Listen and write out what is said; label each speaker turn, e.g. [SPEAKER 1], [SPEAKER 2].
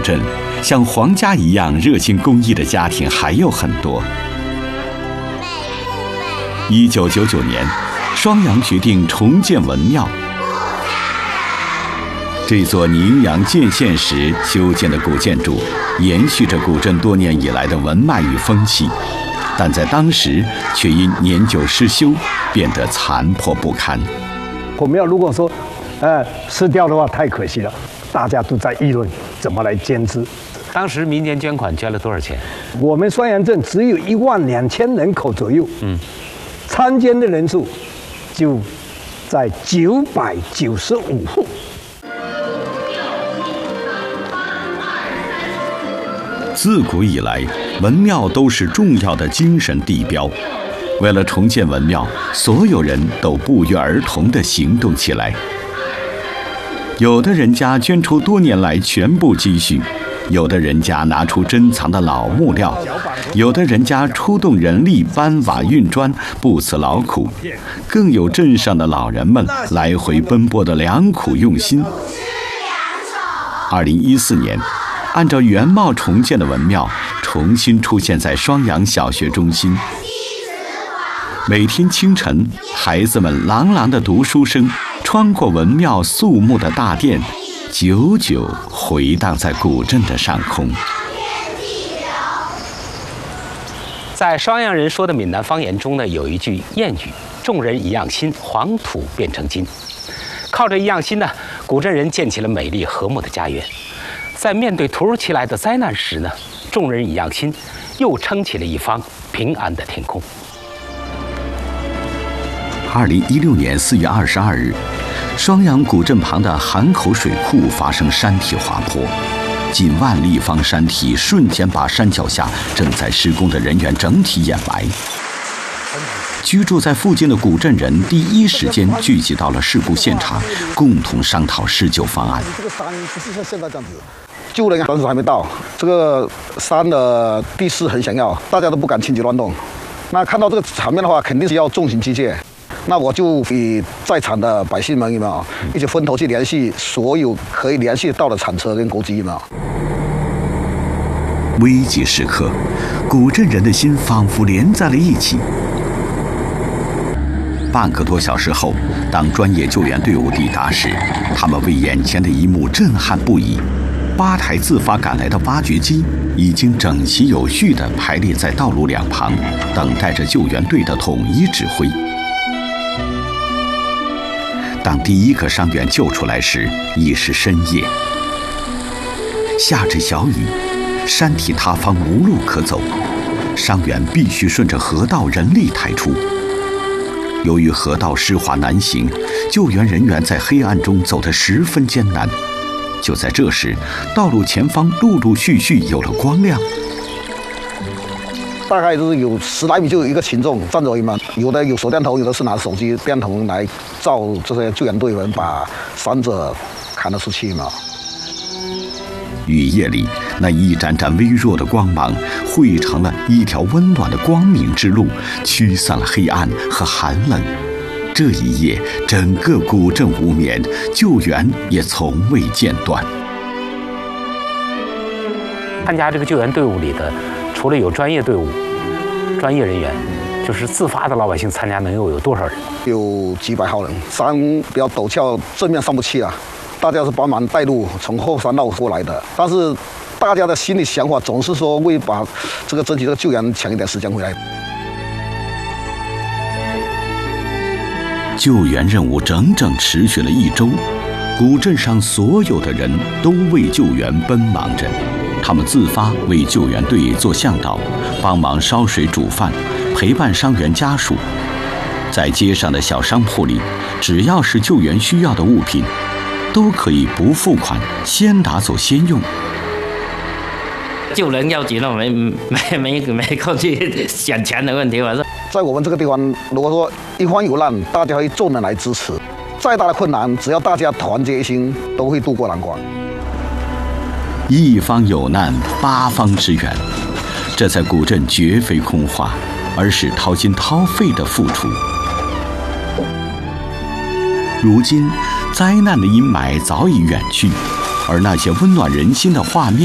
[SPEAKER 1] 镇，像黄家一样热心公益的家庭还有很多。1999年，双阳决定重建文庙。这座宁阳建县时修建的古建筑，延续着古镇多年以来的文脉与风气，但在当时却因年久失修，变得残破不堪。
[SPEAKER 2] 我们要如果说，失掉的话，太可惜了。大家都在议论怎么来建制。
[SPEAKER 3] 当时民间捐款捐了多少钱？
[SPEAKER 2] 我们双阳镇只有12000人口左右，参捐的人数就在995户。
[SPEAKER 1] 自古以来，文庙都是重要的精神地标。为了重建文庙，所有人都不约而同地行动起来。有的人家捐出多年来全部积蓄，有的人家拿出珍藏的老木料，有的人家出动人力搬瓦运砖，不辞劳苦，更有镇上的老人们来回奔波的良苦用心。2014年，按照原貌重建的文庙重新出现在双阳小学中心。每天清晨，孩子们朗朗的读书声穿过文庙肃穆的大殿，久久回荡在古镇的上空。
[SPEAKER 3] 在双阳人说的闽南方言中呢，有一句谚语：“众人一样心，黄土变成金。”靠着一样心呢，古镇人建起了美丽和睦的家园。在面对突如其来的灾难时呢，众人一样心，又撑起了一方平安的天空。
[SPEAKER 1] 2016年4月22日，双阳古镇旁的韩口水库发生山体滑坡，近万立方山体瞬间把山脚下正在施工的人员整体掩埋。居住在附近的古镇人第一时间聚集到了事故现场，共同商讨施救方案。
[SPEAKER 4] 这个山不是现在这样子，救人当时还没到，这个山的地势很险要，大家都不敢轻举乱动。那看到这个场面的话，肯定是要重刑机械。那我就与在场的百姓们一起分头去联系所有可以联系到的铲车跟钩机
[SPEAKER 1] 危急时刻，古镇人的心仿佛连在了一起。半个多小时后，当专业救援队伍抵达时，他们为眼前的一幕震撼不已。8台自发赶来的挖掘机已经整齐有序地排列在道路两旁，等待着救援队的统一指挥。当第一个伤员救出来时，已是深夜，下着小雨，山体塌方无路可走，伤员必须顺着河道人力抬出。由于河道湿滑难行，救援人员在黑暗中走得十分艰难。就在这时，道路前方陆陆续续有了光亮。
[SPEAKER 4] 大概就是有10来米就有一个群众站着而已嘛，有的有手电筒，有的是拿手机电筒来照这些救援队员把伤者扛了出去嘛。
[SPEAKER 1] 雨夜里，那一盏盏微弱的光芒汇成了一条温暖的光明之路，驱散了黑暗和寒冷。这一夜，整个古镇无眠，救援也从未间断。
[SPEAKER 3] 参加这个救援队伍里的，除了有专业队伍、专业人员，就是自发的老百姓参加，能有多少人？
[SPEAKER 4] 有几百号人，山比较陡峭，正面上不去啊。大家是帮忙带路，从后山绕过来的。但是大家的心里想法总是说为把这个争取这个救援抢一点时间回来。
[SPEAKER 1] 救援任务整整持续了1周，古镇上所有的人都为救援奔忙着。他们自发为救援队做向导，帮忙烧水煮饭，陪伴伤员家属。在街上的小商铺里，只要是救援需要的物品，都可以不付款，先拿走先用。
[SPEAKER 5] 救人要紧了，没空去想钱的问题。我说，
[SPEAKER 4] 在我们这个地方，如果说一方有难，大家会众人来支持。再大的困难，只要大家团结一心，都会渡过难关。
[SPEAKER 1] 一方有难，8方支援，这在古镇绝非空话，而是掏心掏肺的付出。如今，灾难的阴霾早已远去，而那些温暖人心的画面